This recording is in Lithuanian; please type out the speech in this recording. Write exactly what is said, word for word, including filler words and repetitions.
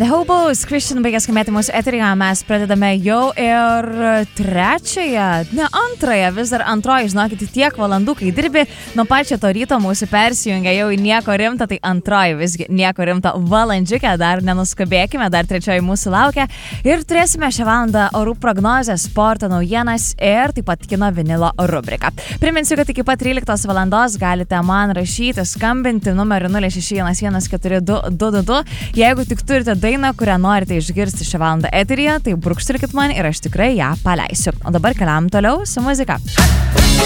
The Hobos, Christian baigė skambėti mūsų eteryje, mes pradedame jau ir trečiąją, ne antrąją, vis dar antroji, žinokit, tiek valandų, kai dirbi, nuo pačio to ryto mūsų persijungia jau į nieko rimta, tai antroji visgi nieko rimta valandžiukė, dar nenuskubėkime, dar trečioji mūsų laukia ir turėsime šią valandą orų prognozę, sporto naujienas ir taip pat kino vinilo rubriką. Priminsiu, kad iki pat tryliktos valandos galite man rašyti, skambinti numeriu nulis šeši vienas vienas keturi du du du du, jeigu tik turite dainą, kurią norite išgirsti šią valandą eteryje, tai brūkštelkit man ir aš tikrai ją paleisiu. O dabar keliam toliau su muzika.